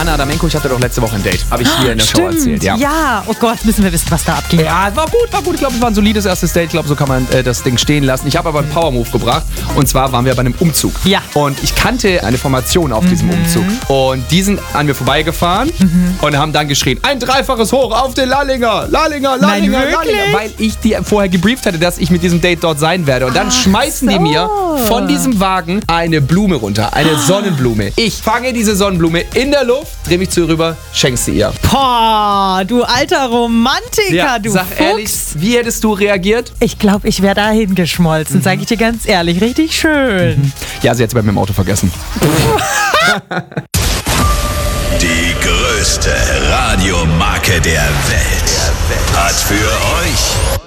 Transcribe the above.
Anna Adamenko, ich hatte doch letzte Woche ein Date. Habe ich hier in der Show erzählt. Ja, oh Gott, müssen wir wissen, was da abging. Ja, war gut. Ich glaube, es war ein solides erstes Date. Ich glaube, so kann man das Ding stehen lassen. Ich habe aber einen Power-Move gebracht. Und zwar waren wir bei einem Umzug. Ja. Und ich kannte eine Formation auf diesem Umzug. Und die sind an mir vorbeigefahren und haben dann geschrien, ein dreifaches Hoch auf den Lallinger. Nein, wirklich? Weil ich die vorher gebrieft hatte, dass ich mit diesem Date dort sein werde. Und dann schmeißen die mir von diesem Wagen eine Blume runter. Eine Sonnenblume. Ich fange diese Sonnenblume in der Luft, drehe mich zu ihr rüber, schenke sie ihr. Boah, du alter Romantiker, Ja, du sag Fuchs. ehrlich, wie hättest du reagiert? Ich glaube, ich wäre dahin geschmolzen, sage ich dir ganz ehrlich. Richtig schön. Ja, sie hat es bei mir im Auto vergessen. Die größte Radiomarke der Welt hat für euch